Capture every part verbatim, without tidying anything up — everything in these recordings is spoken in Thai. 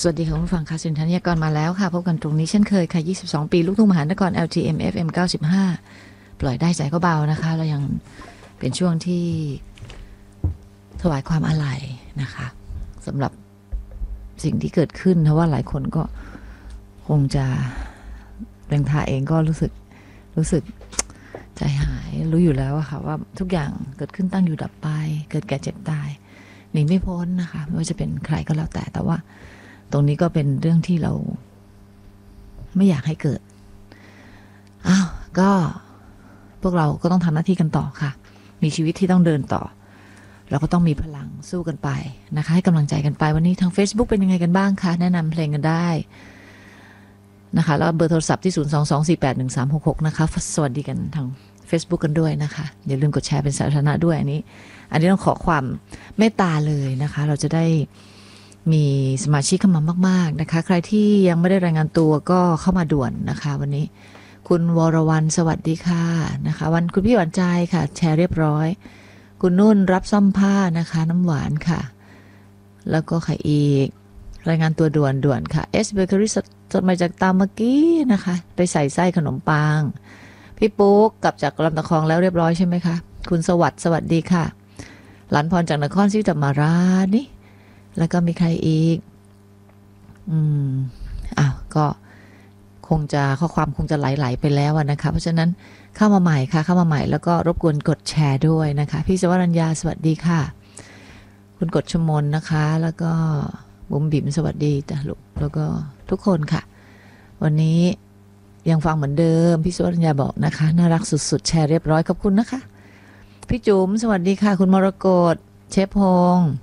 สวัสดีค่ะคุณผู้ฟังค่ะสินธนิยากรมาแล้วค่ะพบกันตรงนี้เช่นเคยค่ะยี่สิบสองปีลูกทุ่งมหานคร แอล ที เอ็ม เอฟ เอ็ม เก้าสิบห้า ปล่อยได้ใจก็เบานะคะเรายังเป็นช่วงที่ถวายความอาลัยนะคะสำหรับสิ่งที่เกิดขึ้นเพราะว่าหลายคนก็คงจะเรงทาเองก็รู้สึกรู้สึกใจหายรู้อยู่แล้วค่ะว่าทุกอย่างเกิดขึ้นตั้งอยู่ดับไปเกิดแก่เจ็บตายหนีไม่พ้นนะคะไม่ว่าจะเป็นใครก็แล้วแต่แต่ว่าตรงนี้ก็เป็นเรื่องที่เราไม่อยากให้เกิดอ้าวก็พวกเราก็ต้องทำหน้าที่กันต่อค่ะมีชีวิตที่ต้องเดินต่อเราก็ต้องมีพลังสู้กันไปนะคะให้กำลังใจกันไปวันนี้ทาง Facebook เป็นยังไงกันบ้างคะแนะนำเพลงกันได้นะคะแล้วเบอร์โทรศัพท์ที่ศูนย์ สอง สอง สี่ แปด หนึ่ง สาม หก หกนะคะสวัสดีกันทาง Facebook กันด้วยนะคะอย่าลืมกดแชร์เป็นสาธารณะด้วยอันนี้อันนี้ต้องขอความเมตตาเลยนะคะเราจะได้มีสมาชิกเข้ามามากๆนะคะใครที่ยังไม่ได้รายงานตัวก็เข้ามาด่วนนะคะวันนี้คุณวรวรรณสวัสดีค่ะนะคะวันคุณพี่หวานใจค่ะแชร์เรียบร้อยคุณนุ่นรับซ่อมผ้านะคะน้ำหวานค่ะแล้วก็ใครอีกรายงานตัวด่วนด่วนค่ะเอสเบเกอรี่สดมาจากตามเมื่อกี้นะคะไปใส่ไส้ขนมปังพี่ปุ๊กกลับจากลำตะคองแล้วเรียบร้อยใช่ไหมคะคุณสวัสดิ์สวัสดีค่ะหลานพรจากนครศรีธรรมราชนี่แล้วก็มีใครอีกอืมอ้าวก็คงจะข้อความคงจะไหลๆไปแล้วนะคะเพราะฉะนั้นเข้ามาใหม่ค่ะเข้ามาใหม่แล้วก็รบกวนกดแชร์ด้วยนะคะพี่สวรัญญาสวัสดีค่ะคุณกฎชมนนะคะแล้วก็บุ๋มบิ๋มสวัสดีจ้ะลูกแล้วก็ทุกคนค่ะวันนี้ยังฟังเหมือนเดิมพี่สวรัญญาบอกนะคะน่ารักสุดๆแชร์เรียบร้อยขอบคุณนะคะพี่จุ๋มสวัสดีค่ะคุณมรกตเชฟพงษ์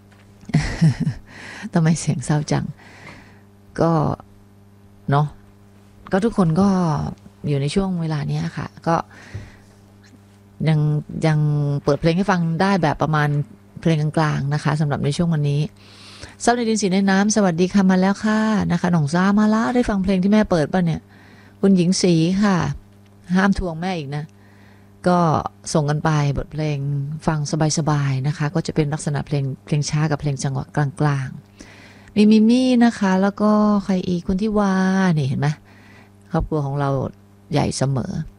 ทำไมเสียงเศร้าจังก็เนาะก็ทุกคนก็อยู่ในช่วงเวลานี้ค่ะก็ยังยังเปิดเพลงให้ฟังได้แบบประมาณเพลงกลางๆนะคะสำหรับในช่วงวันนี้ซับในดินสีในน้ำสวัสดีค่ะมาแล้วค่ะนะคะหน่องซ่ามาแล้วได้ฟังเพลงที่แม่เปิดป่ะเนี่ยคุณหญิงศรีค่ะห้ามทวงแม่อีกนะก็ส่งกันไปบทเพลงฟังสบายๆนะคะก็จะเป็นลักษณะเพลงเพลงช้ากับเพลงจังหวะกลางๆมีมิมี่นะคะแล้วก็ใครอีกคุณที่ว่านี่เห็นไหมครอบครัวของเราใหญ่เสมอ